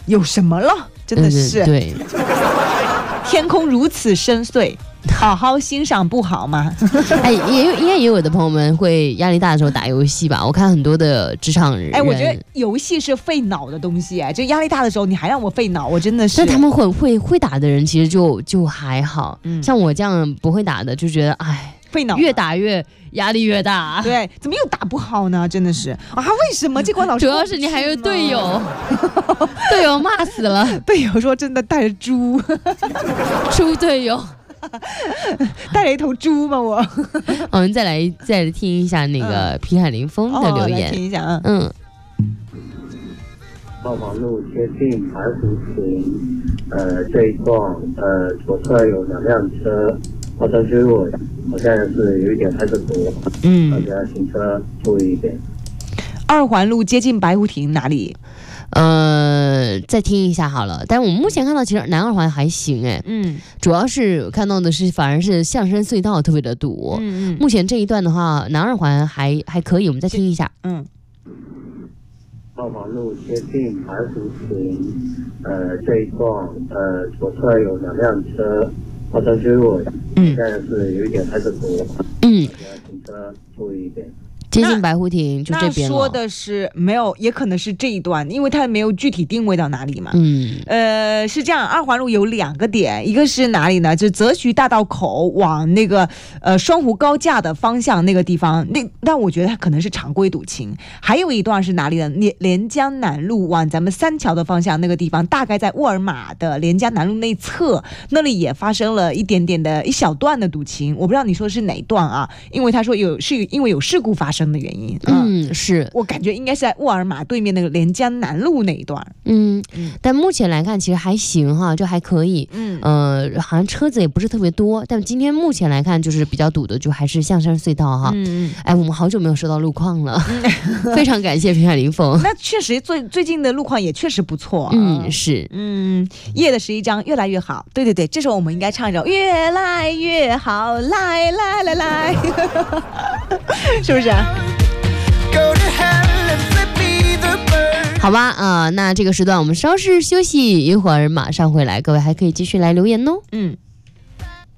有什么了？真的是， 对， 天空如此深邃。好好欣赏不好吗？ 哎，应该也有的朋友们会压力大的时候打游戏吧？我看很多的职场人， 哎，我觉得游戏是费脑的东西，哎，就压力大的时候你还让我费脑，我真的是。 但他们会打的人其实就还好，像我这样不会打的就觉得哎费脑， 越打越压力越大。 对，怎么又打不好呢？真的是啊，为什么这关老师？ 主要是你还有队友，队友骂死了， 队友说真的带着猪， 猪队友。 带了一头猪吗？我们再来听一下那个皮海林峰的留言， 来听一下啊。 凤凰路接近白湖亭，这一段左侧有2辆车发生追尾，好像是有一点太多，大家行车注意一点。 2环路接近白湖亭哪里？ 再听一下好了。但是我们目前看到其实南2环还行哎，主要是看到的是反而是象山隧道特别的堵，目前这一段的话南2环还可以，我们再听一下。 凤凰路接近白湖亭，这一段左侧有2辆车发生追尾，现在是有一点太多，大家行车注意一点。 接近白湖亭就这边了。 那说的是没有，也可能是这一段，因为它没有具体定位到哪里嘛。是这样，2环路有2个点，一个是哪里呢？就泽徐大道口往那个双湖高架的方向那个地方，但我觉得它可能是常规堵情。还有一段是哪里呢？连江南路往咱们三桥的方向那个地方，大概在沃尔玛的连江南路内侧，那里也发生了一点点的一小段的堵情。我不知道你说的是哪一段啊？因为他说是因为有事故发生的原因。 是我感觉应该是在沃尔玛对面那个连江南路那一段。 但目前来看其实还行哈，就还可以。好像车子也不是特别多，但今天目前来看就是比较堵的就还是象山隧道哈。哎，我们好久没有收到路况了，非常感谢平海林峰。 那确实最近的路况也确实不错。 是。 夜的11章越来越好。对，这时候我们应该唱一首越来越好，来，是不是？ 好吧，那这个时段我们稍事休息，一会儿马上回来，各位还可以继续来留言哦。